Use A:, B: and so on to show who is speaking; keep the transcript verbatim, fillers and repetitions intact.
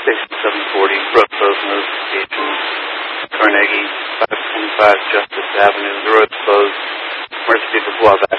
A: Station seven forty, road closed, notification. Carnegie, five twenty-five Justice Avenue, the road's closed. Emergency vehicle,